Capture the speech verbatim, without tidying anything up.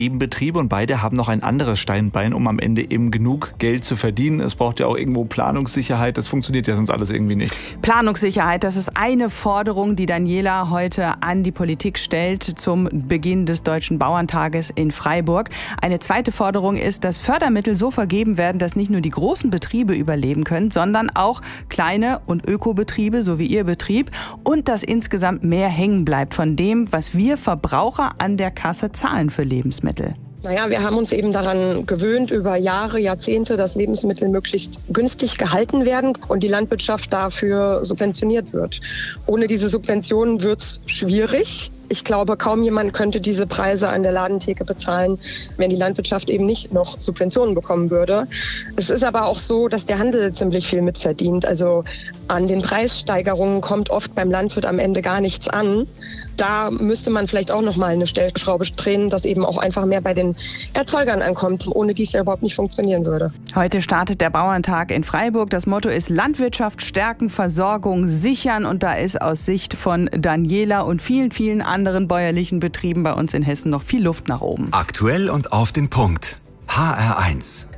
Eben Betriebe und beide haben noch ein anderes Steinbein, um am Ende eben genug Geld zu verdienen. Es braucht ja auch irgendwo Planungssicherheit. Das funktioniert ja sonst alles irgendwie nicht. Planungssicherheit, das ist eine Forderung, die Daniela heute an die Politik stellt zum Beginn des Deutschen Bauerntages in Freiburg. Eine zweite Forderung ist, dass Fördermittel so vergeben werden, dass nicht nur die großen Betriebe überleben können, sondern auch kleine und Ökobetriebe, so wie Ihr Betrieb, und dass insgesamt mehr hängen bleibt von dem, was wir Verbraucher an der Kasse zahlen für Lebensmittel. Naja, wir haben uns eben daran gewöhnt, über Jahre, Jahrzehnte, dass Lebensmittel möglichst günstig gehalten werden und die Landwirtschaft dafür subventioniert wird. Ohne diese Subventionen wird es schwierig. Ich glaube, kaum jemand könnte diese Preise an der Ladentheke bezahlen, wenn die Landwirtschaft eben nicht noch Subventionen bekommen würde. Es ist aber auch so, dass der Handel ziemlich viel mitverdient. Also an den Preissteigerungen kommt oft beim Landwirt am Ende gar nichts an. Da müsste man vielleicht auch noch mal eine Stellschraube drehen, dass eben auch einfach mehr bei den Erzeugern ankommt, ohne die es ja überhaupt nicht funktionieren würde. Heute startet der Bauerntag in Freiburg. Das Motto ist Landwirtschaft stärken, Versorgung sichern. Und da ist aus Sicht von Daniela und vielen, vielen anderen bäuerlichen Betrieben bei uns in Hessen noch viel Luft nach oben. Aktuell und auf den Punkt. H R eins.